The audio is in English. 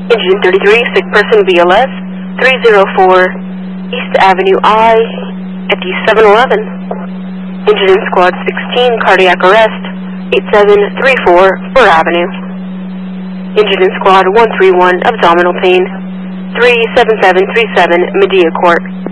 Engine 33, sick person BLS, 304 East Avenue I at the 7-Eleven. Engine in Squad 16, cardiac arrest, 8734 Fur Avenue. Engine in Squad 131, abdominal pain, 37737 Medea Court.